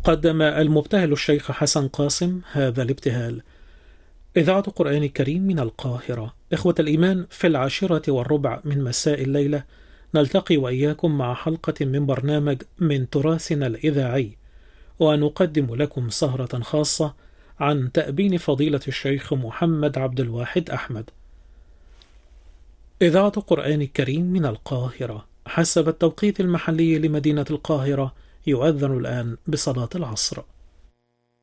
قدم المبتهل الشيخ حسن قاسم هذا الابتهال. إذاعة قرآن الكريم من القاهرة. إخوة الإيمان، في 10:15 من مساء الليلة نلتقي وإياكم مع حلقة من برنامج من تراثنا الإذاعي، ونقدم لكم سهرة خاصة عن تأبين فضيلة الشيخ محمد عبد الواحد أحمد. إذاعة قرآن الكريم من القاهرة. حسب التوقيت المحلي لمدينة القاهرة يؤذن الآن بصلاة العصر.